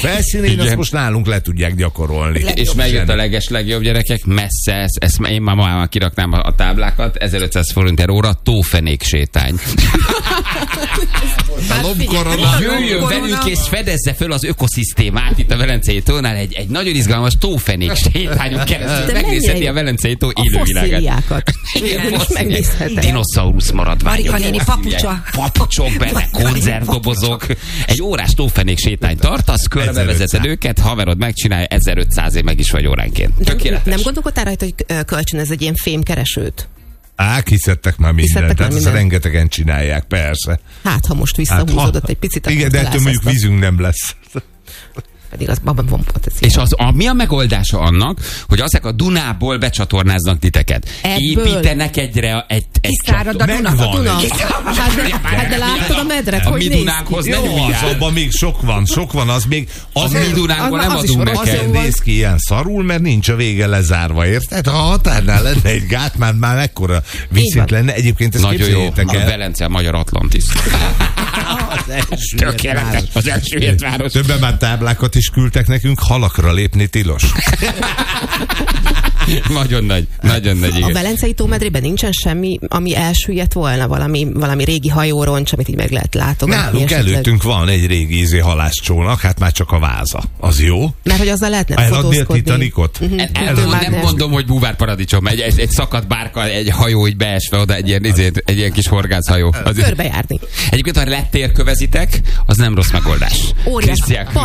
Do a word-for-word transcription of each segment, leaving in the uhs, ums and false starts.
felszínén, azt most nálunk le tudják gyakorolni. És megjött a leges legjobb, gyerekek, messze, ezt, ezt én már ma kiraknám a táblákat, ezerötszáz forint óra, tófenék sétány. Jöjjön velünk és fedezze föl az ökoszisztémát itt a Velencei tónál egy, egy nagyon izgalmas tófenék sétányon keresztül. Megnézheti a Velencei tó élővilágát. Dinoszaurusz maradványok. Marika néni papucsa. Papucsok benne, konzervdobozok. Egy órás tófenék sétány tartasz, körbevezeted őket, haverod megcsinálja, ezerötszázért meg is vagy óránként. Tökéletes. Nem gondolkodtál rajta, hogy kölcsön ez egy ilyen fémkeresőt? Á, kiszedtek már mindent, tehát ezt rengetegen csinálják, persze. Hát, ha most visszahúzódott hát, egy picit, igen, de ettől mondjuk vízünk nem lesz. Pedig az abban van potenciál. És az, a, mi a megoldása annak, hogy azek a Dunából becsatornáznak titeket? Ebből? Építenek egyre egy, egy kiszárad a Duna. A Duna. Hát de, hát de láttad a medret, a hogy mi néz Dunánkhoz ki? nem Jó, az, abban még sok van, sok van, az még... Az a mi Dunánkból nem adunk neked. Azért néz ki ilyen szarul, mert nincs a vége lezárva, érted? Ha a határnál lenne egy gát, már, már ekkora viszont lenne. Egyébként ezt nagyon jó, el. a Velence a magyar Atlantis. Tökéletes, az elsüllyedt város. Többen már táblákat is küldtek nekünk, halakra lépni tilos. Nagyon nagy, nagyon nagy, igen. A Velencei tómedrében nincsen semmi, ami elsüllyedt volna, valami, valami régi hajóroncs, amit így meg lehet látogatni. Nálunk előttünk van egy régi ízé halászcsónak, hát már csak a váza. Az jó? Mert hogy azzal lehetne eladni fotózkodni. a Titanicot? Uh-huh. Erről nem nem mondom, hogy búvár paradicsom, egy, egy, egy szakadt bárka, egy hajó így beesve oda, egy ilyen, egy, egy ilyen kis horgászhajó. Körbejárni. Egyébként, ha lettérkövezitek, az nem rossz megoldás. Óriás.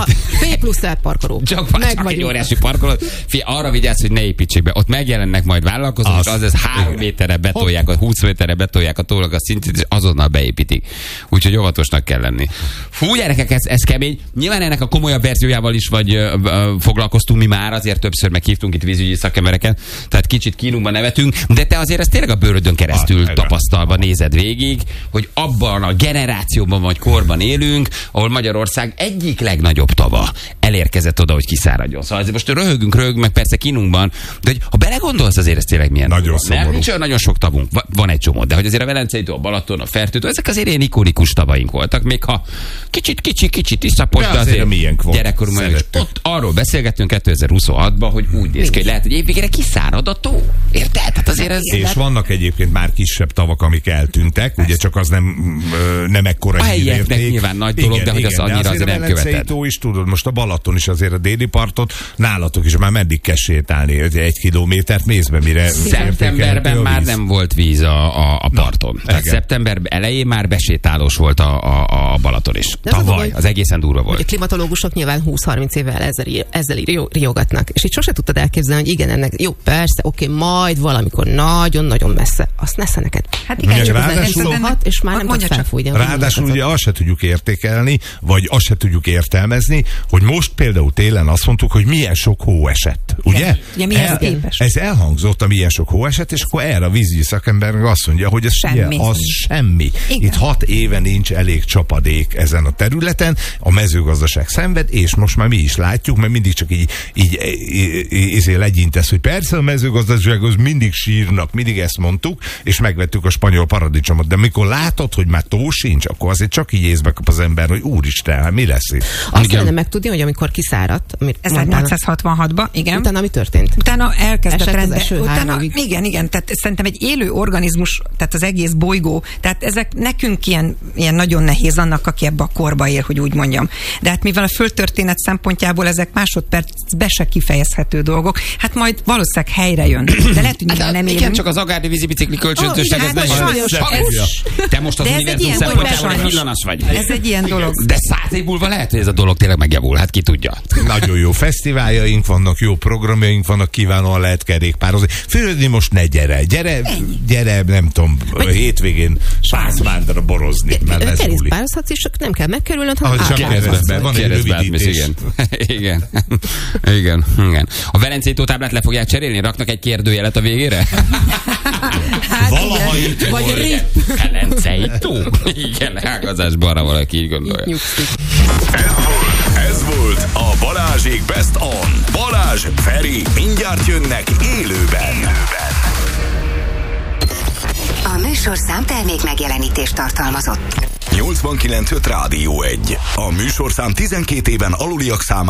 B plusz parkoló. Csak, csak egy óriási parkoló. Fia, arra vigyázz, hogy ne építsék be. Ott megjelennek majd vállalkozók, az, az, az három méterre betolják, a húsz méterre betolják a tónak a szintét, és azonnal beépítik. Úgyhogy óvatosnak kell lenni. Fú, gyerekek, ez, ez kemény. Nyilván ennek a komolyabb verziójával is vagy ö, ö, foglalkoztunk mi már, azért többször meghívtunk itt vízügyi szakembereket, tehát kicsit kínumban nevetünk, de te azért ezt tényleg a bőrödön keresztül ah, tapasztalva nézed végig, hogy abban a generációban vagy korban élünk, ahol Magyarország egyik legnagyobb tava elérkezett oda, hogy kiszáradjon. Szóval azért most röhögünk, röhögünk, meg persze kínumban, de hogy ha belegondolsz, azért ez tényleg milyen nagyon szomorú. Nincs olyan nagyon sok tavunk, van egy csomó, de hogy azért a Velencei tó, a Balaton, a Fertőtó, ezek azért ilyen ikonikus tavaink voltak, még ha kicsit, kicsit, kicsit iszapos, de azért, azért miénk volt. Gyerekkorunkban is. Ott arról beszélgettünk kétezer-huszonhatban, hogy úgy néz ki, hogy lehet, hogy évvégére kiszárad a tó. Érted? Tehát azért ez... És vannak egyébként már kisebb tavak, amik eltűntek, ugye csak az nem, nem ekkora hírérték. Nyilván nagy dolog, igen, de hogy az annyira azért, azért nem követed. A Velencei tó is tudod, most a Balaton is azért a déli partot, nálatok is már meddig kell sétálni, egy kilométert mész be, mire... Szeptemberben már nem volt víz a, a, a parton. Na, tehát szeptember elején már besétálós volt a, a, a Balaton is. De tavaly, az, az egészen durva volt. A klimatológusok nyilván húsz-harminc évvel ezzel, ezzel riogatnak. És így sose tudtad elképzelni, hogy igen, ennek jó, persze, oké, majd valamikor nagyon-nagyon messze. Azt nesze neked. Hát igen, csak ráadásul, hat, és már nem tud felfújni. Ráadásul ugye azt se tudjuk értékelni, vagy azt se tudjuk értelmezni, hogy most például télen azt mondtuk, hogy milyen sok hó esett. Ugye? Ugye mi ez képes? Ez elhangzott, a milyen sok hó esett, és akkor erre a vízügyi szakember azt mondja, hogy ez semmi. Ugye, az semmi. Igen. Itt hat éve nincs elég csapadék ezen a területen, a mezőgazdaság szenved, és most már mi is látjuk, mert mindig csak így, így, így, így legyintesz, hogy persze a mezőgazdasághoz mindig sírnak, mindig ezt mondtuk, és megvettük a spanyol paradicsomot, de mikor látod, hogy már tó sincs, akkor azért csak így észbe kap az ember, hogy úristen, hát mi lesz itt? Azt kellene megtudni, hogy amikor kiszáradt, ezernyolcszázhatvanhatban, igen. Utána mi történt? Utána elkezdett rende, utána, igen, igen, tehát szerintem egy élő organizmus, tehát az egész bolygó, tehát ezek nekünk ilyen, ilyen nagyon nehéz annak, aki ebbe a korba él, hogy úgy mondjam. De hát mivel a földtörténet szempontjából ezek másodpercbe se kifejezhető dolgok, hát majd valószínűleg helyre jön. De lehet, hogy hát, nem élünk. Igen, csak az agárdi vízibicikli kölcsönzőség, oh, ez nagyon Te most az univerzum szempontjából egy villanas vagy. Ez egy ilyen dolog. De száz év múlva lehet, hogy ez a dolog tényleg megjavul, hát ki tudja. Nagyon jó fesztiváljaink vannak, jó programjaink vannak, kiválóan lehet kerékpározni. Főzni most ne gyere, gyere, gyere, nem tudom, vagy hétvégén Sászvárdra borozni. Kerékpározhatsz is, csak nem kell megkerülnöd, hanem átválasztod. Van egy rövidítés. Igen. igen. igen. Igen. A Velencei tó táblát le fogják cserélni? Raknak egy kérdőjelet a végére? Hát valaha itt vagy volt. Velencei tó? Igen, ágazásban arra valaki így gondolja. Ez volt, ez volt a Balázsék Best On. Balázs, Feri, mindjárt jönnek élőben. élőben. A műsorszám termék megjelenítést tartalmazott. nyolcvankilenc öt Rádió egy. A műsorszám tizenkét éven aluliak számára